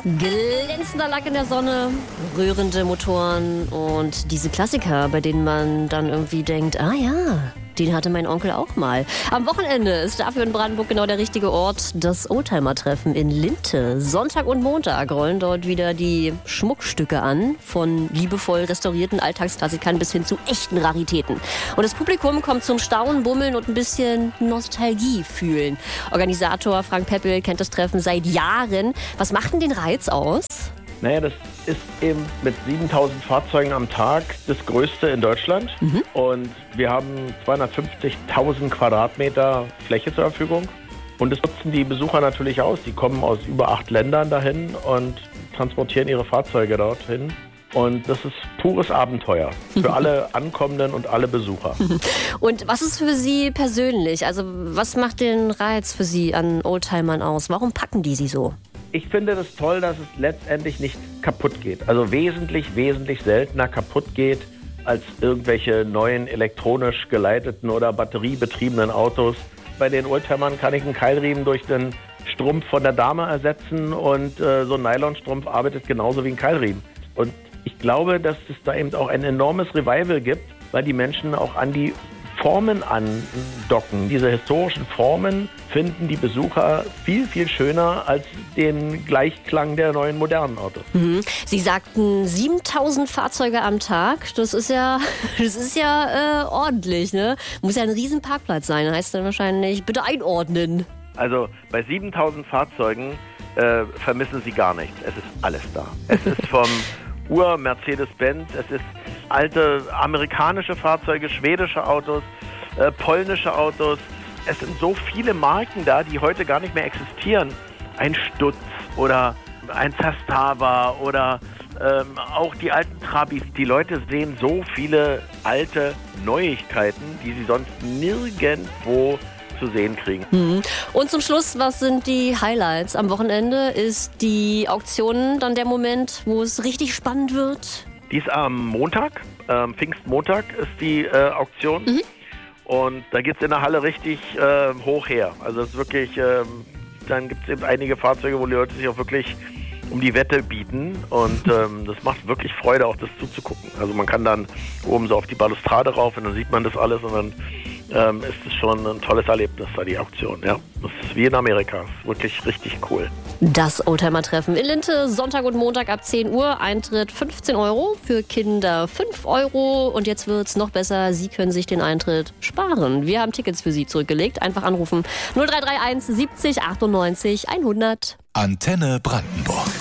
Glänzender Lack in der Sonne, rührende Motoren und diese Klassiker, bei denen man dann irgendwie denkt, ah ja, den hatte mein Onkel auch mal. Am Wochenende ist dafür in Brandenburg genau der richtige Ort, das Oldtimer-Treffen in Linte. Sonntag und Montag rollen dort wieder die Schmuckstücke an, von liebevoll restaurierten Alltagsklassikern bis hin zu echten Raritäten. Und das Publikum kommt zum Staunen, Bummeln und ein bisschen Nostalgie fühlen. Organisator Frank Peppel kennt das Treffen seit Jahren. Was macht denn den Reiz aus? Naja, das ist eben mit 7000 Fahrzeugen am Tag das größte in Deutschland. Und wir haben 250.000 Quadratmeter Fläche zur Verfügung. Und das nutzen die Besucher natürlich aus. Die kommen aus über 8 Ländern dahin und transportieren ihre Fahrzeuge dorthin. Und das ist pures Abenteuer für alle Ankommenden und alle Besucher. Und was ist für Sie persönlich? Also was macht den Reiz für Sie an Oldtimern aus? Warum packen die Sie so? Ich finde das toll, dass es letztendlich nicht kaputt geht. Also wesentlich seltener kaputt geht als irgendwelche neuen elektronisch geleiteten oder batteriebetriebenen Autos. Bei den Oldtimern kann ich einen Keilriemen durch den Strumpf von der Dame ersetzen und so ein Nylonstrumpf arbeitet genauso wie ein Keilriemen. Und ich glaube, dass es da eben auch ein enormes Revival gibt, weil die Menschen auch an die Formen andocken. Diese historischen Formen finden die Besucher viel schöner als den Gleichklang der neuen modernen Autos. Sie sagten 7000 Fahrzeuge am Tag. Das ist ja ordentlich, ne? Muss ja ein riesen Parkplatz sein. Heißt dann wahrscheinlich, bitte einordnen. Also bei 7000 Fahrzeugen vermissen Sie gar nichts. Es ist alles da. Es ist vom Ur-Mercedes-Benz, es ist alte amerikanische Fahrzeuge, schwedische Autos, polnische Autos. Es sind so viele Marken da, die heute gar nicht mehr existieren. Ein Stutz oder ein Zastava oder auch die alten Trabis. Die Leute sehen so viele alte Neuigkeiten, die sie sonst nirgendwo zu sehen kriegen. Und zum Schluss, was sind die Highlights? Am Wochenende ist die Auktion dann der Moment, wo es richtig spannend wird? Die ist am Montag, Pfingstmontag ist die Auktion. Und da geht es in der Halle richtig hoch her. Also es ist wirklich, dann gibt es eben einige Fahrzeuge, wo die Leute sich auch wirklich um die Wette bieten. Und das macht wirklich Freude, auch das zuzugucken. Also man kann dann oben so auf die Balustrade rauf und dann sieht man das alles und dann ist es schon ein tolles Erlebnis, da die Auktion. Ja, das ist wie in Amerika. Ist wirklich richtig cool. Das Oldtimer-Treffen in Linte, Sonntag und Montag ab 10 Uhr. Eintritt 15 €, für Kinder 5 €. Und jetzt wird's noch besser, Sie können sich den Eintritt sparen. Wir haben Tickets für Sie zurückgelegt. Einfach anrufen 0331 70 98 100. Antenne Brandenburg.